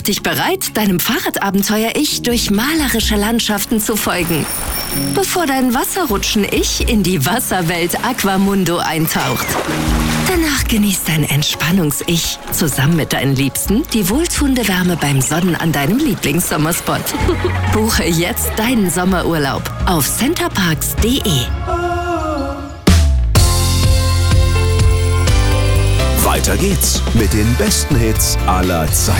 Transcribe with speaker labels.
Speaker 1: dich bereit, deinem Fahrradabenteuer-Ich durch malerische Landschaften zu folgen, bevor dein Wasserrutschen-Ich in die Wasserwelt Aquamundo eintaucht. Danach genießt dein Entspannungs-Ich zusammen mit deinen Liebsten die wohltuende Wärme beim Sonnen an deinem Lieblingssommerspot. Buche jetzt deinen Sommerurlaub auf centerparks.de.
Speaker 2: Weiter geht's mit den besten Hits aller Zeiten.